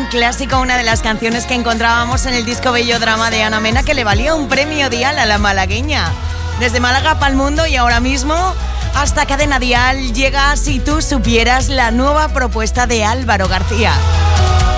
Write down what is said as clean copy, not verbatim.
clásico, una de las canciones que encontrábamos en el disco Bello Drama de Ana Mena, que le valía un premio Dial a la malagueña. Desde Málaga para el mundo, y ahora mismo hasta Cadena Dial llega Si tú supieras, la nueva propuesta de Álvaro García.